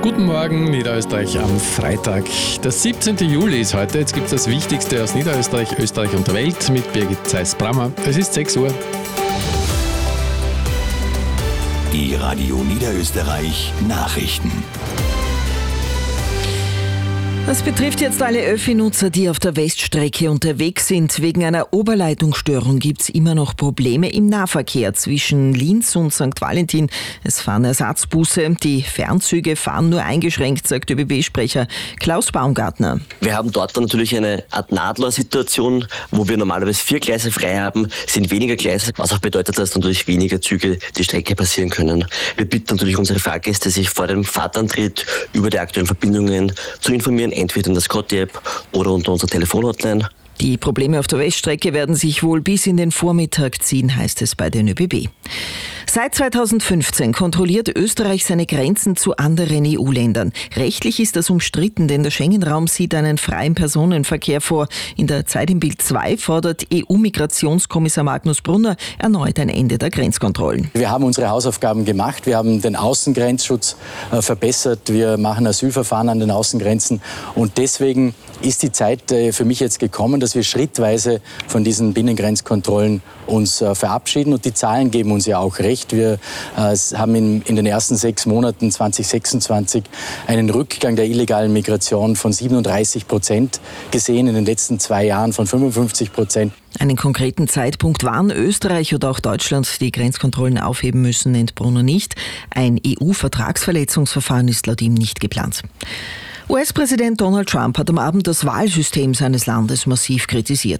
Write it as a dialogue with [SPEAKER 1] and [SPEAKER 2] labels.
[SPEAKER 1] Guten Morgen, Niederösterreich am Freitag. Der 17. Juli ist heute. Jetzt gibt es das Wichtigste aus Niederösterreich, Österreich und der Welt mit Birgit Zeiss-Brammer. Es ist 6 Uhr.
[SPEAKER 2] Die Radio Niederösterreich Nachrichten.
[SPEAKER 3] Das betrifft jetzt alle Öffi-Nutzer, die auf der Weststrecke unterwegs sind. Wegen einer Oberleitungsstörung gibt es immer noch Probleme im Nahverkehr zwischen Linz und St. Valentin. Es fahren Ersatzbusse. Die Fernzüge fahren nur eingeschränkt, sagt ÖBB-Sprecher Klaus Baumgartner.
[SPEAKER 4] Wir haben dort natürlich eine Art Nadler-Situation, wo wir normalerweise 4 Gleise frei haben, sind weniger Gleise, was auch bedeutet, dass natürlich weniger Züge die Strecke passieren können. Wir bitten natürlich unsere Fahrgäste, sich vor dem Fahrtantritt über die aktuellen Verbindungen zu informieren, entweder in der Scotty-App oder unter unserer Telefonhotline.
[SPEAKER 3] Die Probleme auf der Weststrecke werden sich wohl bis in den Vormittag ziehen, heißt es bei den ÖBB. Seit 2015 kontrolliert Österreich seine Grenzen zu anderen EU-Ländern. Rechtlich ist das umstritten, denn der Schengen-Raum sieht einen freien Personenverkehr vor. In der Zeit im Bild 2 fordert EU-Migrationskommissar Magnus Brunner erneut ein Ende der Grenzkontrollen.
[SPEAKER 5] Wir haben unsere Hausaufgaben gemacht. Wir haben den Außengrenzschutz verbessert. Wir machen Asylverfahren an den Außengrenzen. Und deswegen ist die Zeit für mich jetzt gekommen, dass wir schrittweise von diesen Binnengrenzkontrollen uns verabschieden. Und die Zahlen geben uns ja auch recht. Wir haben in den ersten 6 Monaten 2026 einen Rückgang der illegalen Migration von 37% gesehen, in den letzten 2 Jahren von 55%.
[SPEAKER 3] Einen konkreten Zeitpunkt, wann Österreich oder auch Deutschland die Grenzkontrollen aufheben müssen, nennt Brunner nicht. Ein EU-Vertragsverletzungsverfahren ist laut ihm nicht geplant. US-Präsident Donald Trump hat am Abend das Wahlsystem seines Landes massiv kritisiert.